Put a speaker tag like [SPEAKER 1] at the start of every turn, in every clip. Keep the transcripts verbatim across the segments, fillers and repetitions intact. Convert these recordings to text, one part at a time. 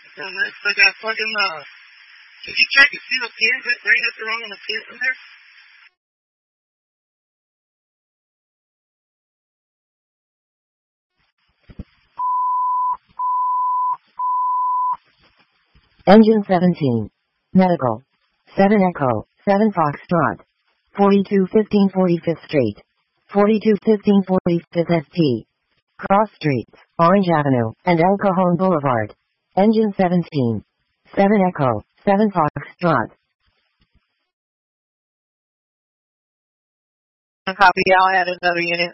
[SPEAKER 1] So that's like a fucking, uh, did you check and see the pins that right up wrong on the pins in there?
[SPEAKER 2] Engine seventeen. Medical. seven Echo. seven Foxtrot. forty-two fifteen forty-fifth Street. forty-two fifteen forty-fifth S T. Cross Streets, Orange Avenue, and El Cajon Boulevard. Engine seventeen. seven Echo. seven Foxtrot.
[SPEAKER 1] Copy, I'll add another unit.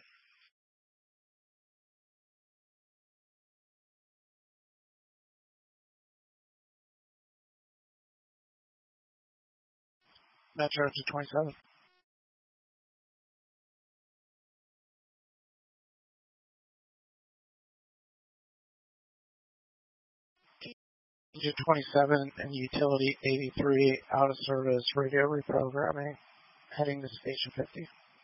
[SPEAKER 1] Metro to twenty-seven. To twenty-seven and utility eighty-three out of service radio reprogramming heading to station fifty.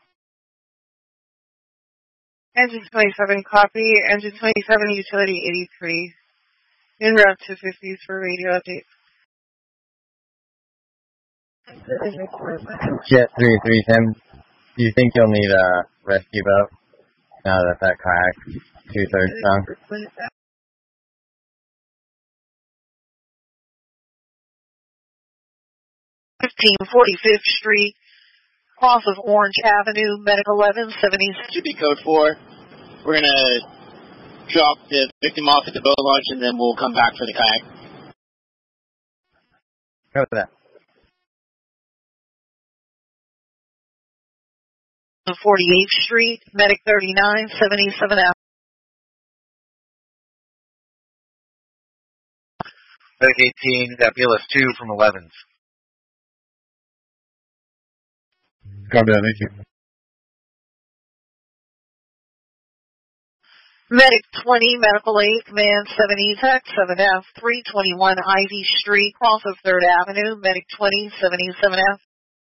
[SPEAKER 1] Engine twenty-seven copy, engine twenty-seven utility eighty-three en route to fifties for radio update.
[SPEAKER 3] Jet three three Tim, do you think you'll need a rescue boat now that that kayak two-thirds sunk?
[SPEAKER 1] fifteen forty-fifth Street, cross of Orange Avenue, Medic eleven seventy.
[SPEAKER 4] Should be code four. We're going to drop the victim off at the boat launch and then we'll come back for the kayak.
[SPEAKER 3] Go for that.
[SPEAKER 1] forty-eighth Street, Medic thirty-nine seventy-seven F.
[SPEAKER 5] Medic eighteen, got B L S two from elevens.
[SPEAKER 3] Copy that, thank you.
[SPEAKER 1] Medic twenty, Medical eight, Command seventy, Tech seven F, three twenty-one Ivy Street, cross of third Avenue, Medic twenty, seventy-seven F.